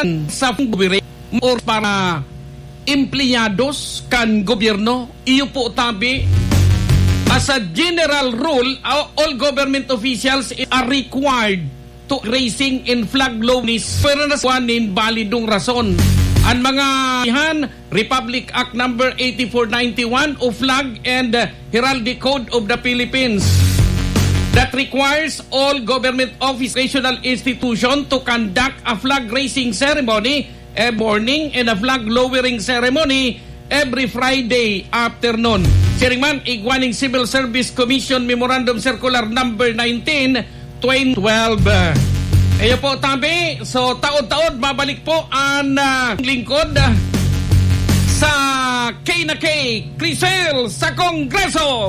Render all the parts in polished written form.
man sa gobyerno or para empleyados kan gobyerno, iyo po tabi as a general rule, all government officials are required to raising in flag loanis pero na in validong rason. Ang mga Republic Act number 8491 o Flag and Heraldic Code of the Philippines that requires all government office regional institution to conduct a flag raising ceremony every morning and a flag lowering ceremony every Friday afternoon. Siringman, Iguaning Civil Service Commission Memorandum Circular number 19, 2012. Ayo po tabi, so taod-taod babalik po ang lingkod sa K na K, Crisel sa Kongreso.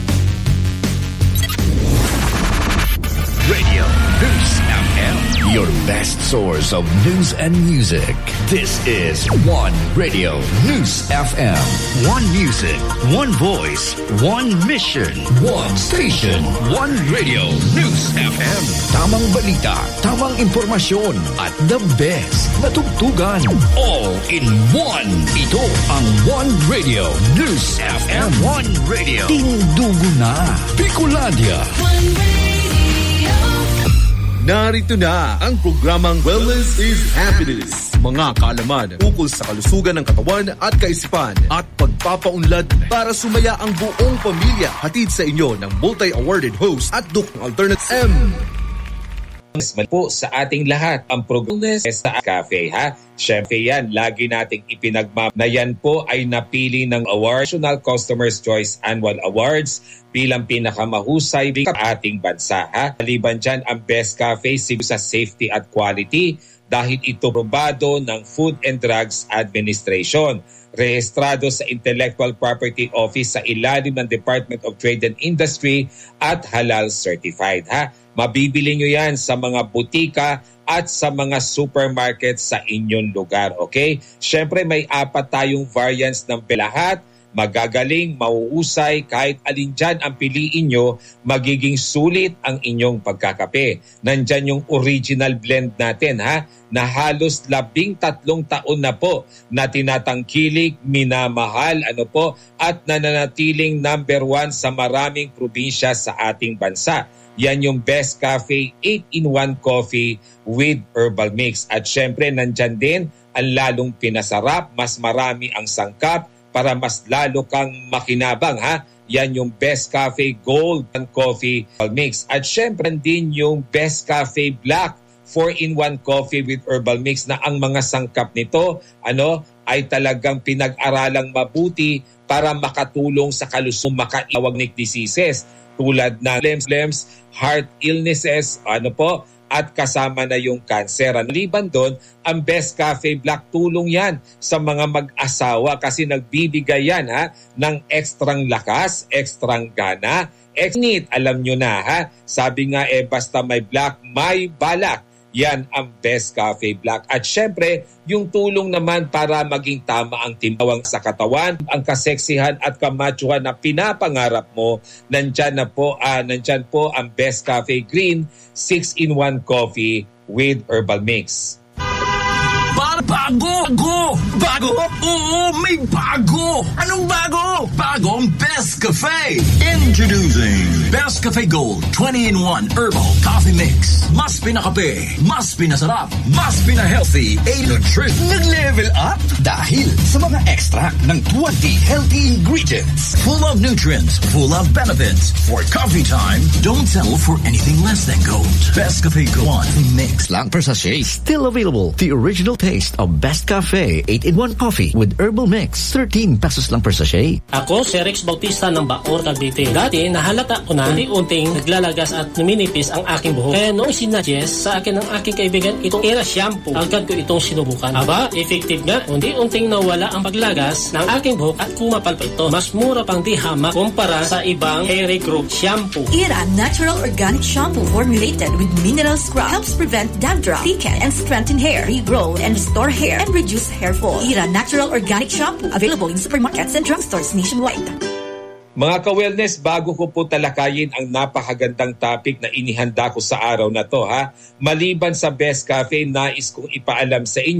Radio News FM, your best source of news and music. This is One Radio News FM. One music, one voice, one mission, one station, one Radio News FM. Tamang balita, tamang impormasyon, at the best na tugtugan. All in one. Ito ang One Radio News FM. One Radio. Tindugo na. Bicolandia. One Radio. Narito na ang programang Wellness is Happiness. Mga kaalaman ukol sa kalusugan ng katawan at kaisipan at pagpapaunlad para sumaya ang buong pamilya. Hatid sa inyo ng multi-awarded host at Dukong Alternate M. Po sa ating lahat ang programa sa cafe, ha? Siyempre yan, lagi nating na yan po ay napili ng National Customers Choice Annual Awards bilang pinakamahusay sa ating bansa, ha? Maliban dyan ang Best Cafe sa safety at quality dahil ito probado ng Food and Drugs Administration. Rehistrado sa Intellectual Property Office sa ilalim ng Department of Trade and Industry at halal certified, ha? Mabibili nyo yan sa mga butika at sa mga supermarket sa inyong lugar, okay? Siyempre may 4 tayong variants ng lahat. Magagaling, mauusay, kahit alin dyan ang piliin nyo, magiging sulit ang inyong pagkakape. Nandyan yung original blend natin, ha? Na halos 13 taon na po na tinatangkilik, minamahal, at nananatiling number 1 sa maraming probinsya sa ating bansa. Yan yung Best Cafe 8-in-1 coffee with herbal mix. At syempre, nandyan din ang lalong pinasarap, mas marami ang sangkap para mas lalo kang makinabang, ha? Yan yung Best Cafe Gold and Coffee Mix. At syempre din yung Best Cafe Black 4-in-1 coffee with herbal mix na ang mga sangkap nito ay talagang pinag-aralang mabuti para makatulong sa kalusugan, makaiwag ng diseases tulad ng lems, heart illnesses, at kasama na yung cancer. Liban doon, ang Best Cafe Black, tulong yan sa mga mag-asawa kasi nagbibigay yan, ha, ng ekstrang lakas, ekstrang gana, need. Alam nyo na, ha, sabi nga basta may black, may balak. Yan ang Best Cafe Black. At syempre, yung tulong naman para maging tama ang timbawang sa katawan, ang kaseksihan at kamachuhan na pinapangarap mo, nandyan po ang Best Cafe Green 6-in-1 coffee with herbal mix. Bago? Oo, may bago! Anong bago? Bagong Best Cafe! Introducing Best Cafe Gold 20-in-1 Herbal Coffee Mix. Mas pinakape, mas pinasarap, mas pina-healthy, 8 nutrition. Nag-level up dahil sa mga extract ng 20 healthy ingredients. Full of nutrients, full of benefits. For coffee time, don't settle for anything less than gold. Best Cafe Gold Mix lang per sachet. Still available. The original taste of Best Cafe 8-in-1 coffee with herbal mix. 13 pesos lang per sachet. Ako si Rex Bautista ng Bacoor, Cavite. Dati nahalata ko na unti-unting naglalagas at numinipis ang aking buhok. Kaya noong sinuggest sa akin ng aking kaibigan itong Era Shampoo, agad ko itong sinubukan. Aba, effective nga. Unti-unting nawala ang paglagas ng aking buhok at kumapal pa ito. Mas mura pang di hamak kumpara sa ibang hair growth shampoo. Era Natural Organic Shampoo formulated with mineral scrub helps prevent dandruff, thicken, and strengthen hair, regrow, and restore hair, and reduce hair fall. Era Natural Organic Shampoo, available in supermarkets and drugstores nationwide. Mga ka-wellness, bago ko po talakayin ang napakagandang topic na inihanda ko sa araw na to, ha, maliban sa Best Cafe, nais kong ipaalam sa inyo